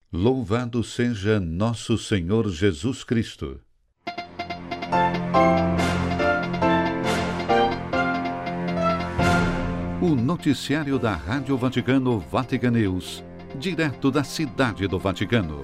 Louvado seja nosso Senhor Jesus Cristo. O noticiário da Rádio Vaticano Vatican News, direto da Cidade do Vaticano.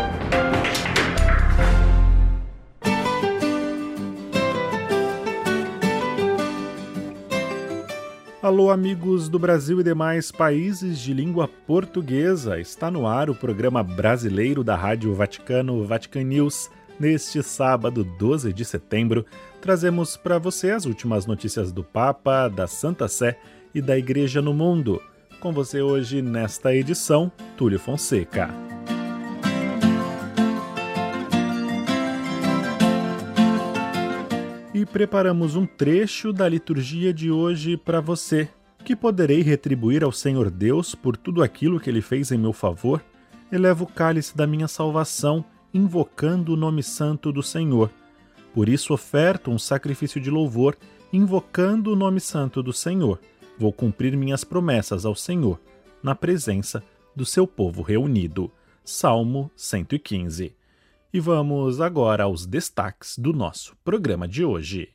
Alô, amigos do Brasil e demais países de língua portuguesa. Está no ar o programa brasileiro da Rádio Vaticano Vatican News. Neste sábado, 12 de setembro, trazemos para você as últimas notícias do Papa, da Santa Sé e da Igreja no mundo. Com você hoje, nesta edição, Túlio Fonseca. E preparamos um trecho da liturgia de hoje para você. Que poderei retribuir ao Senhor Deus por tudo aquilo que Ele fez em meu favor? Elevo o cálice da minha salvação, invocando o nome santo do Senhor. Por isso oferto um sacrifício de louvor, invocando o nome santo do Senhor. Vou cumprir minhas promessas ao Senhor, na presença do seu povo reunido. Salmo 115. E vamos agora aos destaques do nosso programa de hoje.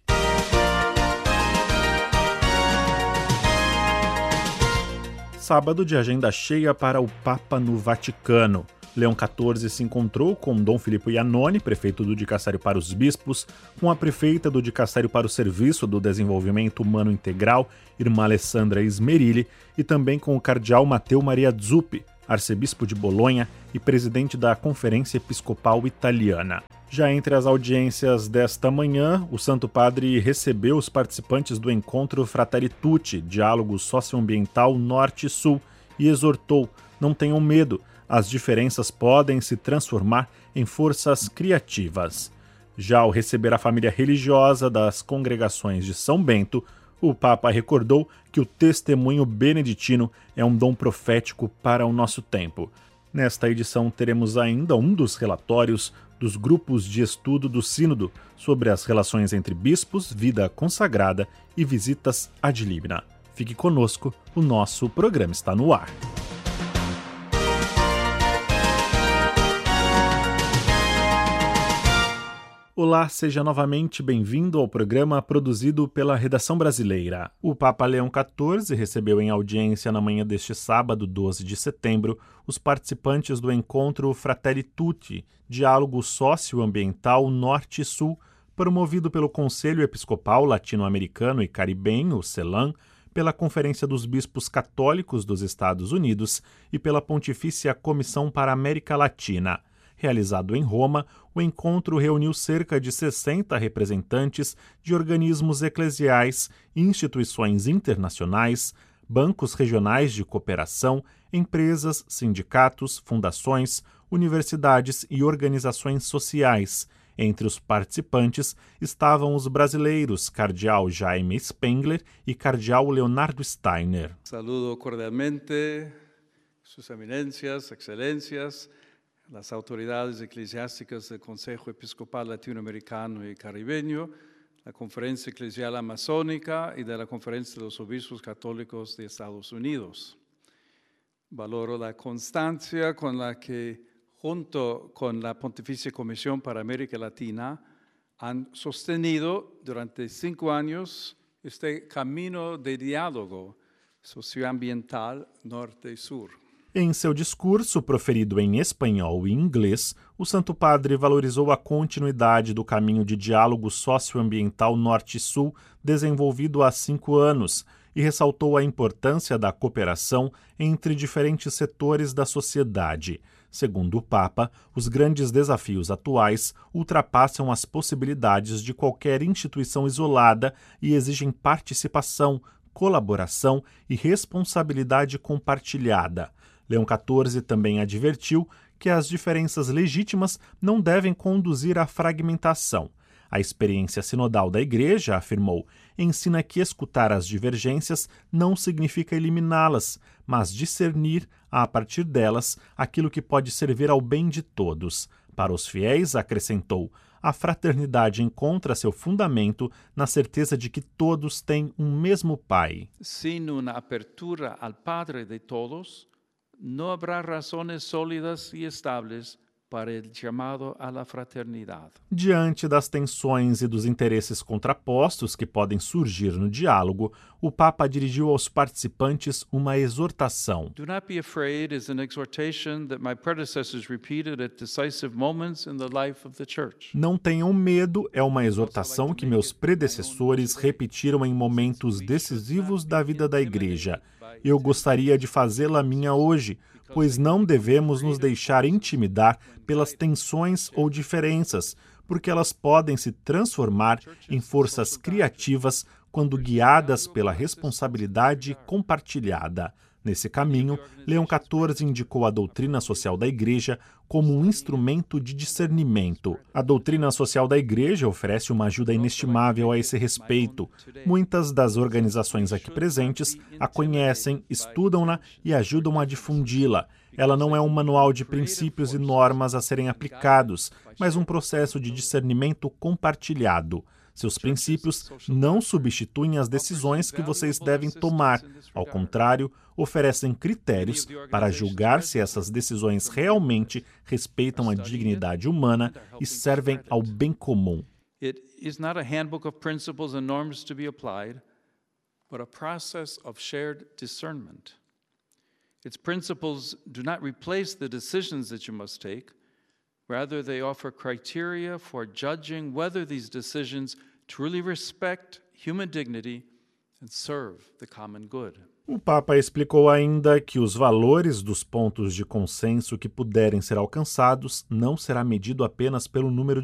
Sábado de agenda cheia para o Papa no Vaticano. Leão XIV se encontrou com Dom Filippo Iannone, prefeito do Dicassário para os Bispos, com a prefeita do Dicassário para o Serviço do Desenvolvimento Humano Integral, irmã Alessandra Ismerilli, e também com o cardeal Matteo Maria Zuppi, arcebispo de Bolonha e presidente da Conferência Episcopal Italiana. Já entre as audiências desta manhã, o Santo Padre recebeu os participantes do encontro Fratelli Tutti, Diálogo Socioambiental Norte e Sul, e exortou: não tenham medo, as diferenças podem se transformar em forças criativas. Já ao receber a família religiosa das congregações de São Bento, o Papa recordou que o testemunho beneditino é um dom profético para o nosso tempo. Nesta edição teremos ainda um dos relatórios dos grupos de estudo do Sínodo sobre as relações entre bispos, vida consagrada e visitas ad limina. Fique conosco, o nosso programa está no ar. Olá, seja novamente bem-vindo ao programa produzido pela Redação Brasileira. O Papa Leão XIV recebeu em audiência na manhã deste sábado, 12 de setembro, os participantes do encontro Fratelli Tutti, Diálogo Socioambiental Norte e Sul, promovido pelo Conselho Episcopal Latino-Americano e Caribenho, o CELAM, pela Conferência dos Bispos Católicos dos Estados Unidos e pela Pontifícia Comissão para a América Latina. Realizado em Roma, o encontro reuniu cerca de 60 representantes de organismos eclesiais, instituições internacionais, bancos regionais de cooperação, empresas, sindicatos, fundações, universidades e organizações sociais. Entre os participantes estavam os brasileiros Cardeal Jaime Spengler e Cardeal Leonardo Steiner. Saludo cordialmente Suas Eminências, Excelências, las autoridades eclesiásticas del Consejo Episcopal Latinoamericano y Caribeño, la Conferencia Eclesial Amazónica y de la Conferencia de los Obispos Católicos de Estados Unidos. Valoro la constancia con la que, junto con la Pontificia Comisión para América Latina, han sostenido durante 5 años este camino de diálogo socioambiental norte y sur. Em seu discurso, proferido em espanhol e inglês, o Santo Padre valorizou a continuidade do caminho de diálogo socioambiental Norte e Sul desenvolvido há 5 anos e ressaltou a importância da cooperação entre diferentes setores da sociedade. Segundo o Papa, os grandes desafios atuais ultrapassam as possibilidades de qualquer instituição isolada e exigem participação, colaboração e responsabilidade compartilhada. Leão XIV também advertiu que as diferenças legítimas não devem conduzir à fragmentação. A experiência sinodal da Igreja, afirmou, ensina que escutar as divergências não significa eliminá-las, mas discernir, a partir delas, aquilo que pode servir ao bem de todos. Para os fiéis, acrescentou, a fraternidade encontra seu fundamento na certeza de que todos têm um mesmo Pai. Sin una apertura al Padre de todos, no habrá razones sólidas y estables para el llamado a la fraternidad. Diante das tensões e dos interesses contrapostos que podem surgir no diálogo, o Papa dirigiu aos participantes uma exortação. Do not be afraid is an exhortation that my predecessors repeated at decisive moments in the life of the church. Não tenham medo é uma exortação que meus predecessores repetiram em momentos decisivos da vida da Igreja. Eu gostaria de fazê-la minha hoje, pois não devemos nos deixar intimidar pelas tensões ou diferenças, porque elas podem se transformar em forças criativas quando guiadas pela responsabilidade compartilhada. Nesse caminho, Leão XIV indicou a doutrina social da Igreja como um instrumento de discernimento. A doutrina social da Igreja oferece uma ajuda inestimável a esse respeito. Muitas das organizações aqui presentes a conhecem, estudam-na e ajudam a difundi-la. Ela não é um manual de princípios e normas a serem aplicados, mas um processo de discernimento compartilhado. Seus princípios não substituem as decisões que vocês devem tomar. Ao contrário, oferecem critérios para julgar se essas decisões realmente respeitam a dignidade humana e servem ao bem comum. It is not a handbook of principles and norms to be applied, but a process of shared discernment. Its principles do not replace the decisions that you must take. Rather, they offer criteria for judging whether these decisions truly respect human dignity and serve the common good. O Papa explicou ainda que os valores dos pontos de consenso que puderem ser alcançados não será medido apenas pelo número